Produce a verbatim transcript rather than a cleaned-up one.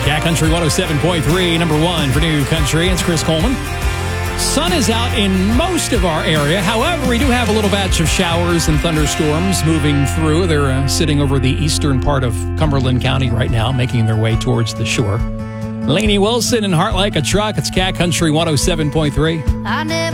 Cat Country one oh seven point three, number one for New Country. It's Chris Coleman. Sun is out in most of our area. However, we do have a little batch of showers and thunderstorms moving through. They're uh, sitting over the eastern part of Cumberland County right now, making their way towards the shore. Lainey Wilson and Heart Like a Truck. It's Cat Country one oh seven point three. I never